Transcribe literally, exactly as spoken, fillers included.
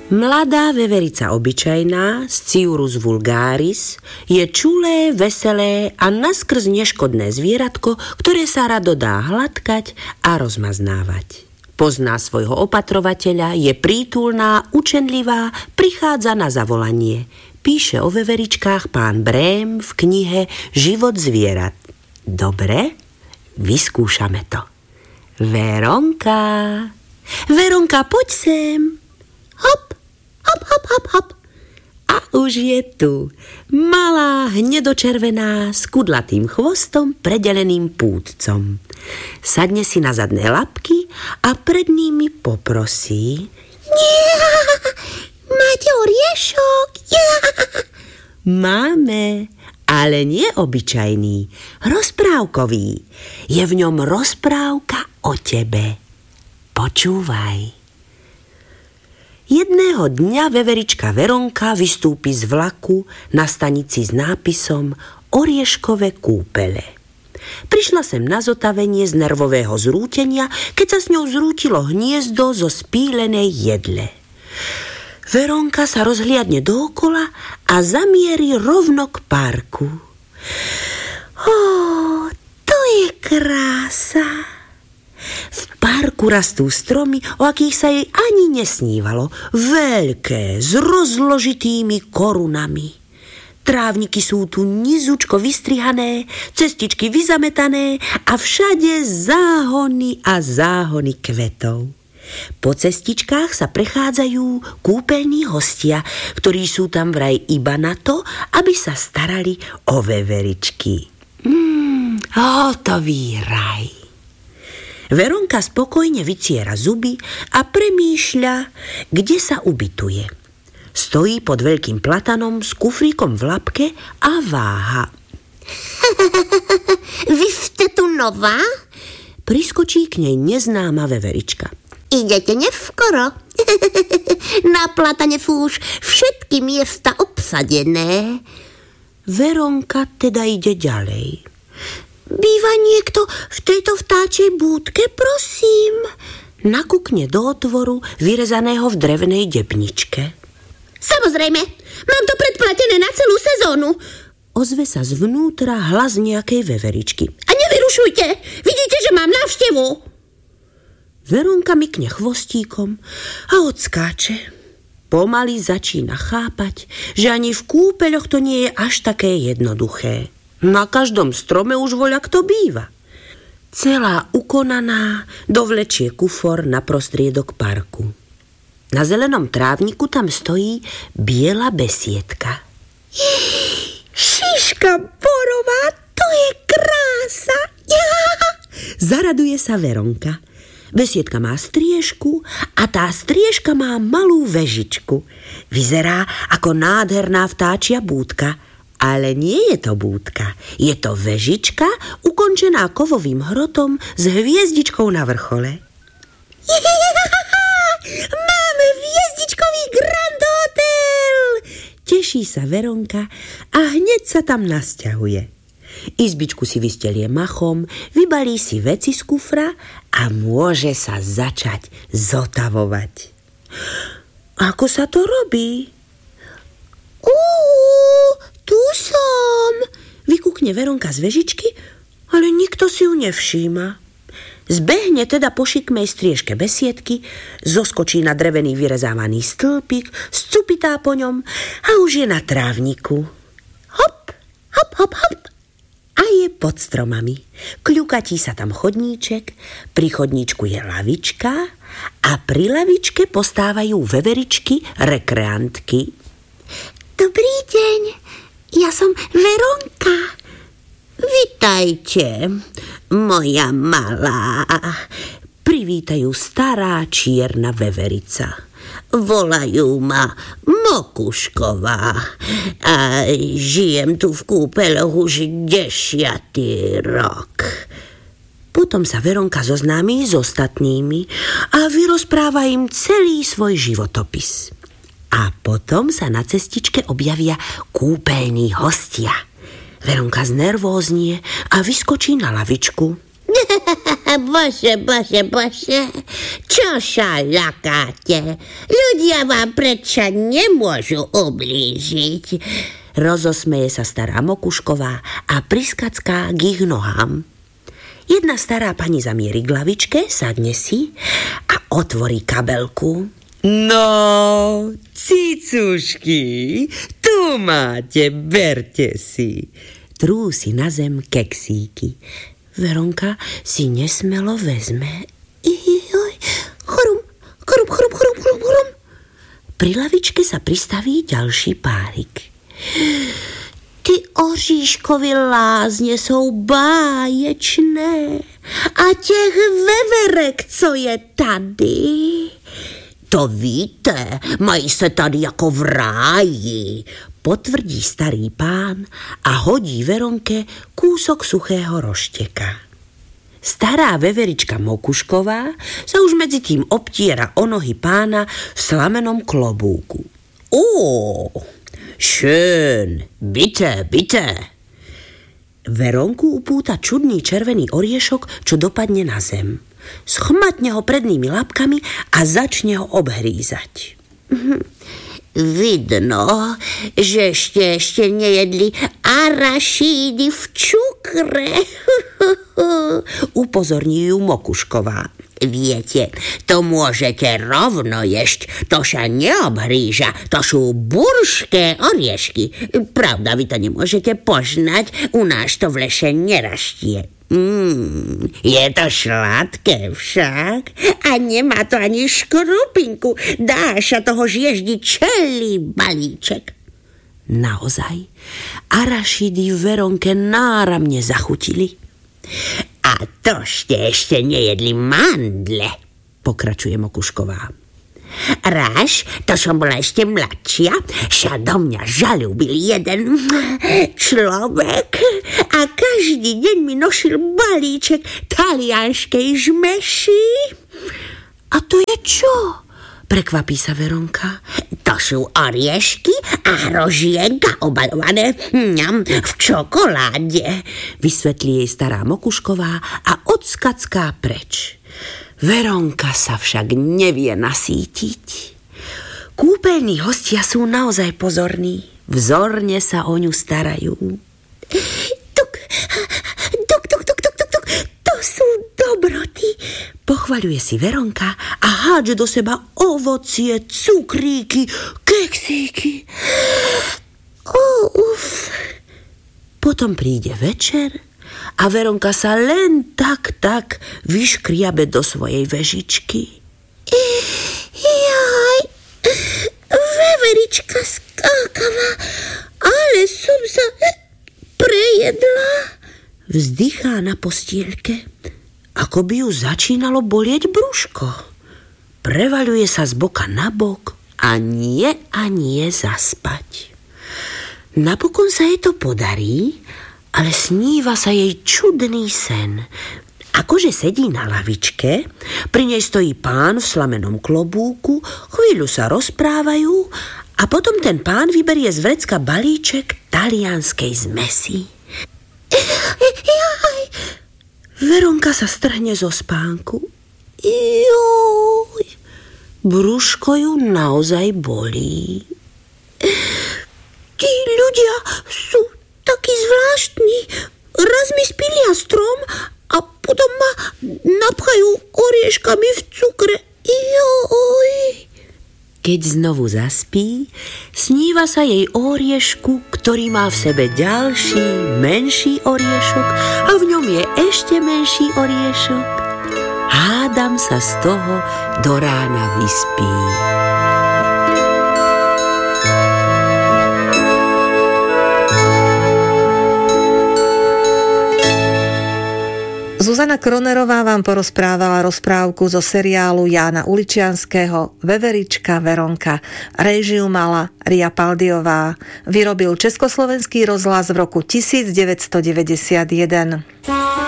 Mladá veverica obyčajná, Sciurus vulgaris, je čulé, veselé a naskrz neškodné zvieratko, ktoré sa rado dá hladkať a rozmaznávať. Pozná svojho opatrovateľa, je prítulná, učenlivá, prichádza na zavolanie. Píše o veveričkách pán Brém v knihe Život zvierat. Dobre, vyskúšame to. Veronka, Veronka, poď sem. Hop, hop, hop, hop, hop. A už je tu. Malá, hnedočervená, s kudlatým chvostom, predeleným púdcom. Sadne si na zadné labky a pred nimi poprosí. Nie, máte oriešok? Ja. Máme, ale nie obyčajný, rozprávkový. Je v ňom rozprávka o tebe. Počúvaj. Jedného dňa veverička Veronka vystúpi z vlaku na stanici s nápisom Orieškové kúpele. Prišla sem na zotavenie z nervového zrútenia, keď sa s ňou zrútilo hniezdo zo spílenej jedle. Veronka sa rozhliadne dookola a zamierí rovno k parku. Ó, to je krása! V parku rastú stromy, o akých sa jej ani nesnívalo. Veľké, s rozložitými korunami. Trávniky sú tu nizučko vystrihané, cestičky vyzametané a všade záhony a záhony kvetov. Po cestičkách sa prechádzajú kúpeľní hostia, ktorí sú tam vraj iba na to, aby sa starali o veveričky. Mm, hotový raj. Veronka spokojne vyciera zuby a premýšľa, kde sa ubytuje. Stojí pod veľkým platanom s kufríkom v labke a váha. Vy ste tu nová? Priskočí k nej neznáma veverička. Idete nevskoro. Na platane sú už všetky miesta obsadené. Veronka teda ide ďalej. Býva niekto v tejto vtáčej búdke, prosím? Nakúkne do otvoru, vyrezaného v drevenej debničke. Samozrejme, mám to predplatené na celú sezónu. Ozve sa zvnútra hlas nejakej veveričky. A nevyrušujte, vidíte, že mám návštevu. Veronka mykne chvostíkom a odskáče. Pomaly začína chápať, že ani v kúpeľoch to nie je až také jednoduché. Na každom strome už voľa kto býva. Celá ukonaná dovlečie kufor na prostriedok parku. Na zelenom trávniku tam stojí biela besiedka. Šiška borová, to je krása. Ja. Zaraduje sa Veronka. Besiedka má striežku a tá striežka má malú vežičku. Vyzerá ako nádherná vtáčia búdka. Ale nie je to búdka, je to vežička ukončená kovovým hrotom s hviezdičkou na vrchole. Máme hviezdičkový Grand Hotel! Teší sa Veronka a hneď sa tam nasťahuje. Izbičku si vystelie machom, vybalí si veci z kufra a môže sa začať zotavovať. Ako sa to robí? Uú, tu som. Vykúkne Veronka z vežičky, ale nikto si ju nevšíma. Zbehne teda po šikmej striežke besiedky, zoskočí na drevený vyrezávaný stĺpik, scupitá po ňom a už je na trávniku. Hop, hop, hop, hop. A je pod stromami. Kľukatí sa tam chodníček, pri chodníčku je lavička a pri lavičke postávajú veveričky rekreantky. Dobrý deň, ja som Veronka. Vitajte, moja malá. Privítajú stará čierna veverica. Volajú ma Mokušková a žijem tu v kúpeľoch už desiatý rok. Potom sa Veronka zoznámi s ostatnými a vyrozpráva im celý svoj životopis. A potom sa na cestičke objavia kúpeľní hostia. Veronka znervóznie a vyskočí na lavičku. Bože, bože, bože, čo sa ľakáte? Ľudia vám predsa nemôžu ublížiť. Rozosmeje sa stará Mokušková a priskacká k ich nohám. Jedna stará pani zamierí k lavičke, sadne si a otvorí kabelku. No, cicušky, tu máte, berte si. Trú si na zem keksíky. Veronka si nesmelo vezme. Ijoj, chrum, chrum, chrum, chrum, chrum, chrum. Pri lavičke sa pristaví ďalší párik. Ty oříškovi lázně jsou báječné. A těch veverek, co je tady? To víte, mají se tady jako v ráji, potvrdí starý pán a hodí Veronke kúsok suchého rošteka. Stará veverička Mokušková sa už medzi tým obtiera o nohy pána v slamenom klobúku. Ó, schön, bitte, bitte. Veronku upúta čudný červený oriešok, čo dopadne na zem. Schmatne ho prednými labkami a začne ho obhrízať. Vidno, že ešte, ešte nejedli arašídy v čukre. Upozorní ju Mokušková. Viete, to môžete rovno jesť, to sa neobhríža, to sú burské oriešky. Pravda, vy to nemôžete poznať, u nás to v lese nerastie. Mm, je to sladké však a nemá to ani škrupinku, dá sa toho zježdiť celý balíček. Naozaj, arašidy v Veronke náramne zachutili. A to ste ešte nejedli mandle, pokračuje Mokušková. Raz, to som bola ešte mladšia, sa do mňa zalúbil jeden človek a každý deň mi nosil balíček talianskej žmeši. A to je čo? Prekvapí sa Veronka. To sú oriešky a hrožienka obalované ňam, v čokoláde, vysvetlí jej stará Mokušková a odskacká preč. Veronka sa však nevie nasýtiť. Kúpeľní hostia sú naozaj pozorní. Vzorne sa o ňu starajú. Tuk, tuk, tuk, tuk, tuk, tuk, tuk. To sú dobroty, pochvaľuje si Veronka a hádže do seba ovocie, cukríky, keksíky. Oh, uf. Potom príde večer a Veronka sa len tak, tak vyškriabe do svojej vežičky. Jaj, veverička skákava, ale som sa prejedla. Vzdychá na postielke, ako by ju začínalo bolieť brúško. Prevaľuje sa z boka na bok a nie a nie zaspať. Napokon sa jej to podarí, ale sníva sa jej čudný sen. Akože sedí na lavičke, pri nej stojí pán v slamenom klobúku, chvíľu sa rozprávajú a potom ten pán vyberie z vrecka balíček talianskej zmesi. Jaj. Veronka sa strhne zo spánku. Joj, brúško ju naozaj bolí. Tí ľudia sú taký zvláštny. Raz mi spília strom a potom ma napchajú orieškami v cukre. Joj. Keď znovu zaspí, sníva sa jej o oriešku, ktorý má v sebe ďalší, menší oriešok a v ňom je ešte menší oriešok. Hádam sa z toho do rána vyspí. Zuzana Kronerová vám porozprávala rozprávku zo seriálu Jána Uličianskeho Veverička Veronka. Réžiu mala Ria Paldiová. Vyrobil Československý rozhlas v roku devätnásť deväťdesiatjeden.